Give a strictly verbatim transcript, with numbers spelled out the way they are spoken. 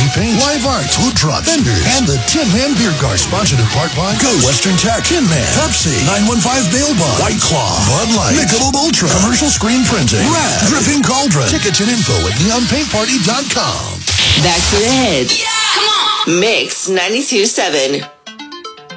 Paint, Live Arts, Food Trucks, Vendors, and the Tin Man Beer Garden. Sponsored in part by Go, Western Tech, Tin Man, Pepsi, nine one five Bail Bond, White Claw, Bud Light, Michelob Ultra, Commercial Screen Printing, Rad, Dripping Cauldron. Tickets and info at neon paint party dot com. Back to the hits. Yeah! Come on! Mix ninety-two point seven.